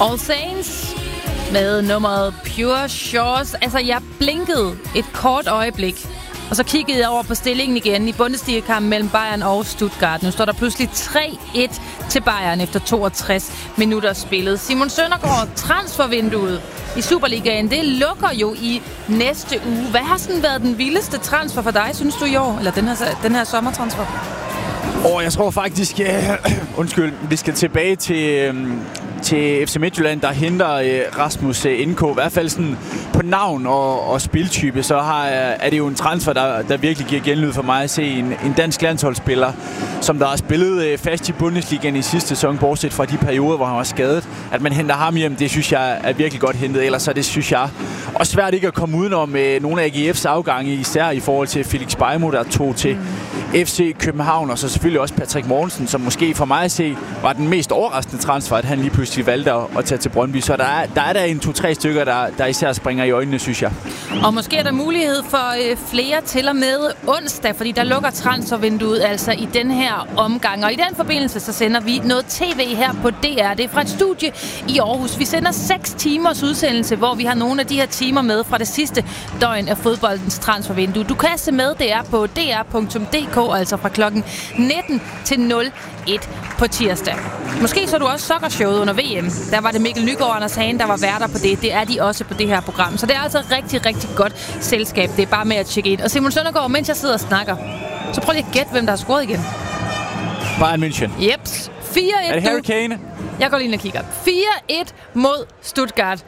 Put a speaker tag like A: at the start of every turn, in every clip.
A: All Saints med nummeret Pure Shores. Altså, jeg blinkede et kort øjeblik, og så kiggede jeg over på stillingen igen i Bundesliga-kampen mellem Bayern og Stuttgart. Nu står der pludselig 3-1 til Bayern efter 62 minutter spillet. Simon Søndergaard, transfervinduet i Superligaen, det lukker jo i næste uge. Hvad har sådan været den vildeste transfer for dig, synes du, i år? Eller den her sommertransfer?
B: Jeg tror faktisk, vi skal tilbage til FC Midtjylland, der henter Rasmus NK. I hvert fald sådan på navn og spiltype, så er det jo en transfer, der virkelig giver genlyd for mig at se en dansk landsholdsspiller, som der har spillet fast i Bundesligaen i sidste sæson, bortset fra de perioder, hvor han var skadet. At man henter ham hjem, det synes jeg er virkelig godt hentet. Ellers er det, synes jeg, og svært ikke at komme udenom nogle af AGF's afgange, især i forhold til Felix Beijmo, der tog til FC København, og så selvfølgelig også Patrick Mortensen, som måske for mig at se var den mest overraskende transfer, at han lige pludselig valgte at tage til Brøndby. Så der er 1-2-3 stykker, der især springer i øjnene, synes jeg. Og måske er der mulighed for flere til og med onsdag, fordi der lukker transfervinduet altså i den her omgang. Og i den forbindelse, så sender vi noget tv her på DR. Det er fra et studie i Aarhus. Vi sender 6 timers udsendelse, hvor vi har nogle af de her timer med fra det sidste døgn af fodboldens transfervindue. Du kan se med, det er på dr.dk, altså fra klokken 19 til 01 på tirsdag. Måske så du også soccershowet under VM. Der var det Mikkel Nygaard og Anders Hagen, der var værter på det. Det er de også på det her program. Så det er altså rigtig, rigtig godt selskab. Det er bare med at tjekke ind. Og Simon Søndergaard, mens jeg sidder og snakker, så prøv lige at gætte, hvem der har scoret igen. Bayern München. Jeps. 4-1. Er det Harry Kane? Jeg går lige ind og kigger. 4-1 mod Stuttgart.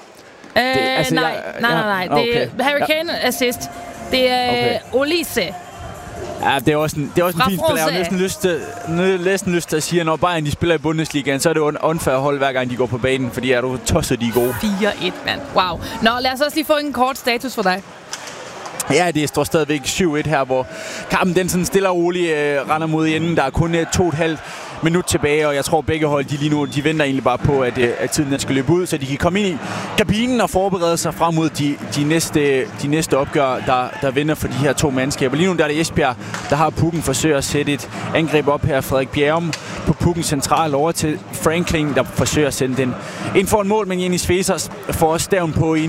B: Nej. Det er Harry Kane assist. Det er Olise. Ja, det er også en fin spiller. Jeg har næsten lyst til at sige, at når Bayern de spiller i Bundesligaen, så er det jo en unfair hold, hver gang de går på banen, fordi er du tosset, de er gode. 4-1, mand. Wow. Nå, lad os også lige få en kort status for dig. Ja, det står stadigvæk 7-1 her, hvor kampen den sådan stille og roligt render mod enden. Der er kun 2,5 minut tilbage, og jeg tror begge hold, de venter egentlig bare på, at tiden den skal løbe ud, så de kan komme ind i kabinen og forberede sig frem mod de næste opgør, der vinder for de her to mandskaber. Lige nu der er det Esbjerg, der har pukken, forsøger at sætte et angreb op her. Frederik Bjerrum på pukken central over til Franklin, der forsøger at sende den ind for en mål, men Jenny Svesers får også staven på i